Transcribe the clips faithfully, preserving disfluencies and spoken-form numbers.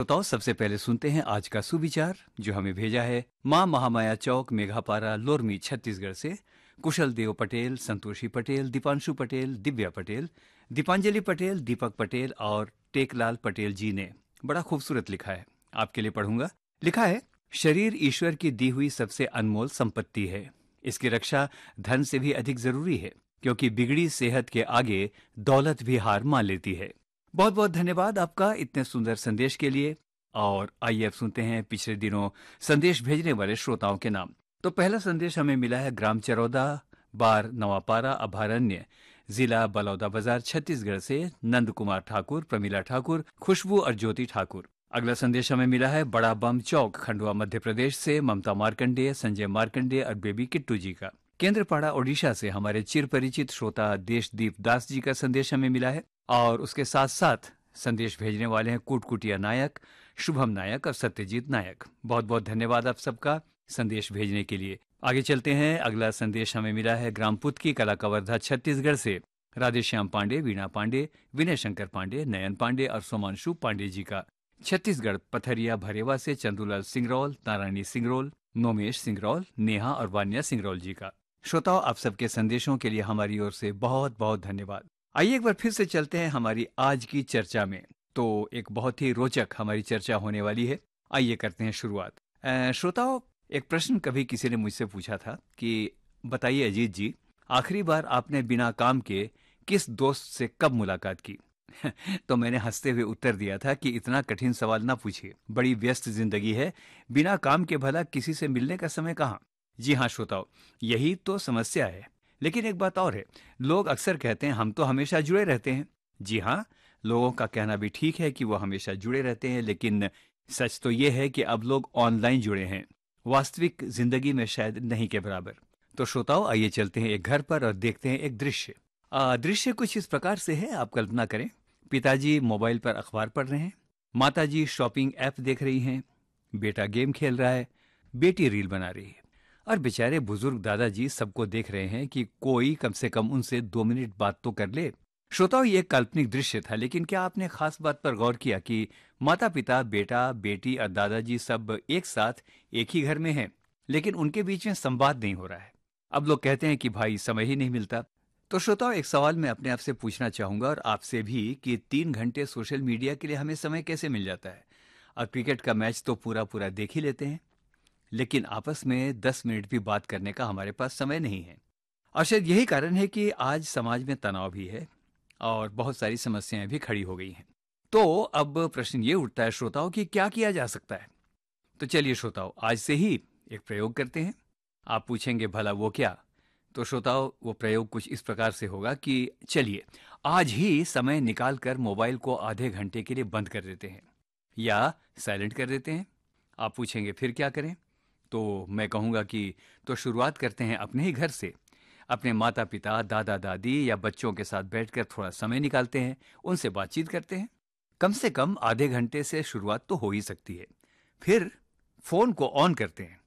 श्रोताओं, सबसे पहले सुनते हैं आज का सुविचार जो हमें भेजा है माँ महामाया चौक, मेघापारा, लोरमी, छत्तीसगढ़ से कुशल देव पटेल, संतोषी पटेल, दीपांशु पटेल, दिव्या पटेल, दीपांजलि पटेल, दीपक पटेल और टेकलाल पटेल जी ने बड़ा खूबसूरत लिखा है। आपके लिए पढ़ूंगा। लिखा है, शरीर ईश्वर की दी हुई सबसे अनमोल संपत्ति है। इसकी रक्षा धन से भी अधिक जरूरी है, क्योंकि बिगड़ी सेहत के आगे दौलत भी हार मान लेती है। बहुत बहुत धन्यवाद आपका इतने सुंदर संदेश के लिए। और आइए अब सुनते हैं पिछले दिनों संदेश भेजने वाले श्रोताओं के नाम। तो पहला संदेश हमें मिला है ग्राम चरौदा, बार नवापारा, अभयारण्य, जिला बलौदा बाजार, छत्तीसगढ़ से नंद कुमार ठाकुर, प्रमिला ठाकुर, खुशबू और ज्योति ठाकुर। अगला संदेश हमें मिला है बड़ा बम चौक, खंडवा, मध्य प्रदेश से ममता मार्कंडेय, संजय मार्कंडेय और बेबी किट्टू जी का। केंद्रपाड़ा ओडिशा से हमारे चिर परिचित श्रोता देशदीप दास जी का संदेश हमें मिला है। और उसके साथ साथ संदेश भेजने वाले हैं कुटकुटिया नायक, शुभम नायक और सत्यजीत नायक। बहुत बहुत धन्यवाद आप सबका संदेश भेजने के लिए। आगे चलते हैं। अगला संदेश हमें मिला है ग्राम पुतकी, कला कवर्धा, छत्तीसगढ़ से राधेश्याम पांडे, वीणा पांडे, विनय शंकर पांडे, नयन पांडे और सोमांशु पांडे जी का। छत्तीसगढ़ पथरिया भरेवा से चंदूलाल सिंगरौल, नारायणी सिंगरौल, नोमेश सिंगरौल, नेहा और वान्या सिंगरौल जी का। श्रोताओं, आप सबके संदेशों के लिए हमारी ओर से बहुत बहुत धन्यवाद। आइए एक बार फिर से चलते हैं हमारी आज की चर्चा में। तो एक बहुत ही रोचक हमारी चर्चा होने वाली है। आइए करते हैं शुरुआत। अ, श्रोताओं, एक प्रश्न कभी किसी ने मुझसे पूछा था कि बताइए अजीत जी, आखिरी बार आपने बिना काम के किस दोस्त से कब मुलाकात की? तो मैंने हंसते हुए उत्तर दिया था कि इतना कठिन सवाल ना पूछिए, बड़ी व्यस्त जिंदगी है, बिना काम के भला किसी से मिलने का समय कहाँ। जी हाँ श्रोताओं, यही तो समस्या है। लेकिन एक बात और है, लोग अक्सर कहते हैं हम तो हमेशा जुड़े रहते हैं। जी हाँ, लोगों का कहना भी ठीक है कि वो हमेशा जुड़े रहते हैं, लेकिन सच तो ये है कि अब लोग ऑनलाइन जुड़े हैं, वास्तविक जिंदगी में शायद नहीं के बराबर। तो श्रोताओं, आइए चलते हैं एक घर पर और देखते हैं एक दृश्य। आ, दृश्य कुछ इस प्रकार से है, आप कल्पना करें। पिताजी मोबाइल पर अखबार पढ़ रहे हैं, माताजी शॉपिंग ऐप देख रही हैं, बेटा गेम खेल रहा है, बेटी रील बना रही है और बेचारे बुजुर्ग दादाजी सबको देख रहे हैं कि कोई कम से कम उनसे दो मिनट बात तो कर ले। श्रोताओं, ये एक काल्पनिक दृश्य था, लेकिन क्या आपने खास बात पर गौर किया कि माता पिता, बेटा, बेटी और दादाजी सब एक साथ एक ही घर में हैं, लेकिन उनके बीच में संवाद नहीं हो रहा है। अब लोग कहते हैं कि भाई समय ही नहीं मिलता। तो श्रोताओं, एक सवाल मैं अपने आप से पूछना चाहूंगा और आपसे भी कि तीन घंटे सोशल मीडिया के लिए हमें समय कैसे मिल जाता है? और क्रिकेट का मैच तो पूरा पूरा देख ही लेते हैं, लेकिन आपस में दस मिनट भी बात करने का हमारे पास समय नहीं है। और शायद यही कारण है कि आज समाज में तनाव भी है और बहुत सारी समस्याएं भी खड़ी हो गई हैं। तो अब प्रश्न ये उठता है श्रोताओं कि क्या किया जा सकता है? तो चलिए श्रोताओं, आज से ही एक प्रयोग करते हैं। आप पूछेंगे भला वो क्या? तो श्रोताओं, वो प्रयोग कुछ इस प्रकार से होगा कि चलिए आज ही समय निकाल कर मोबाइल को आधे घंटे के लिए बंद कर देते हैं या साइलेंट कर देते हैं। आप पूछेंगे फिर क्या करें? तो मैं कहूँगा कि तो शुरुआत करते हैं अपने ही घर से। अपने माता पिता, दादा दादी या बच्चों के साथ बैठकर थोड़ा समय निकालते हैं, उनसे बातचीत करते हैं। कम से कम आधे घंटे से शुरुआत तो हो ही सकती है। फिर फोन को ऑन करते हैं।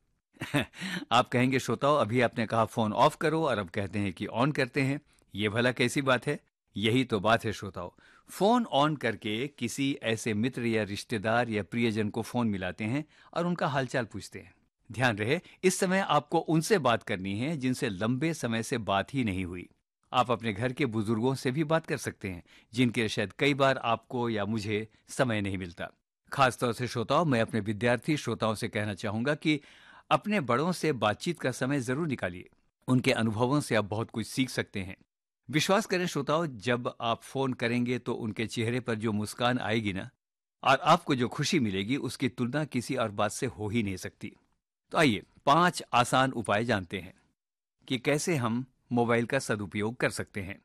आप कहेंगे श्रोताओं, अभी आपने कहा फोन ऑफ करो और अब कहते हैं कि ऑन करते हैं, ये भला कैसी बात है? यही तो बात है श्रोताओं। फोन ऑन करके किसी ऐसे मित्र या रिश्तेदार या प्रियजन को फोन मिलाते हैं और उनका हालचाल पूछते हैं। ध्यान रहे, इस समय आपको उनसे बात करनी है जिनसे लंबे समय से बात ही नहीं हुई। आप अपने घर के बुजुर्गों से भी बात कर सकते हैं, जिनके शायद कई बार आपको या मुझे समय नहीं मिलता। खासतौर से श्रोताओं, मैं अपने विद्यार्थी श्रोताओं से कहना चाहूंगा कि अपने बड़ों से बातचीत का समय जरूर निकालिए। उनके अनुभवों से आप बहुत कुछ सीख सकते हैं। विश्वास करें श्रोताओं, जब आप फोन करेंगे तो उनके चेहरे पर जो मुस्कान आएगी ना, और आपको जो खुशी मिलेगी, उसकी तुलना किसी और बात से हो ही नहीं सकती। तो आइए पांच आसान उपाय जानते हैं कि कैसे हम मोबाइल का सदुपयोग कर सकते हैं।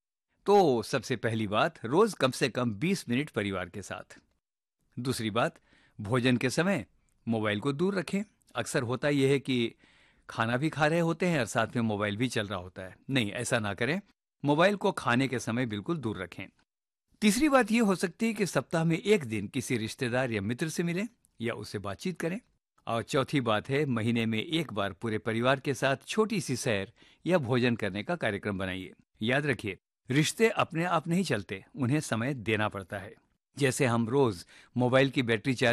तो सबसे पहली बात, रोज कम से कम बीस मिनट परिवार के साथ। दूसरी बात, भोजन के समय मोबाइल को दूर रखें। अक्सर होता यह है कि खाना भी खा रहे होते हैं और साथ में मोबाइल भी चल रहा होता है। नहीं, ऐसा ना करें। मोबाइल को खाने के समय बिल्कुल दूर रखें। तीसरी बात यह हो सकती है कि सप्ताह में एक दिन किसी रिश्तेदार या मित्र से मिलें या उससे बातचीत करें। और चौथी बात है, महीने में एक बार पूरे परिवार के साथ छोटी सी सैर या भोजन करने का कार्यक्रम बनाइए। याद रखिए, रिश्ते अपने आप नहीं चलते, उन्हें समय देना पड़ता है। जैसे हम रोज मोबाइल की बैटरी चार्ज